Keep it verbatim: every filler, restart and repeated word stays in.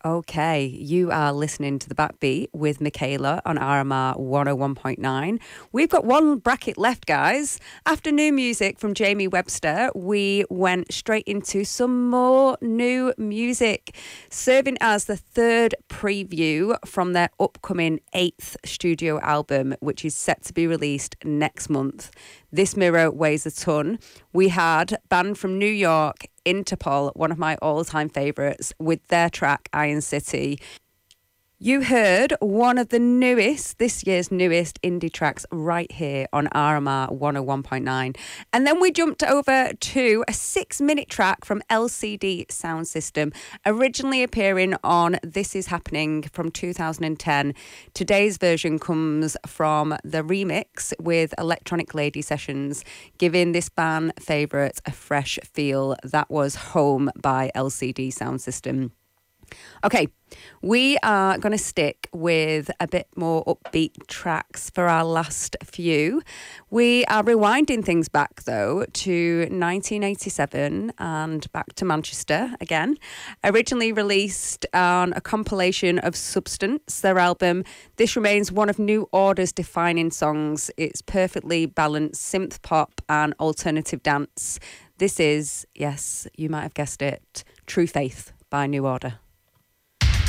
Okay, you are listening to The Backbeat with Michaela on R M R one oh one point nine. We've got one bracket left, guys. After new music from Jamie Webster, we went straight into some more new music, serving as the third preview from their upcoming eighth studio album, which is set to be released next month. This Mirror Weighs a Ton. We had band from New York, Interpol, one of my all-time favourites, with their track Iron City. You heard one of the newest, this year's newest indie tracks right here on R M R one oh one point nine. And then we jumped over to a six-minute track from L C D Soundsystem, originally appearing on This Is Happening from two thousand ten. Today's version comes from the remix with Electronic Lady Sessions, giving this band favourite a fresh feel. That was Home by L C D Soundsystem. Okay, we are going to stick with a bit more upbeat tracks for our last few. We are rewinding things back, though, to nineteen eighty-seven and back to Manchester again. Originally released on a compilation of Substance, their album, this remains one of New Order's defining songs. It's perfectly balanced synth pop and alternative dance. This is, yes, you might have guessed it, True Faith by New Order.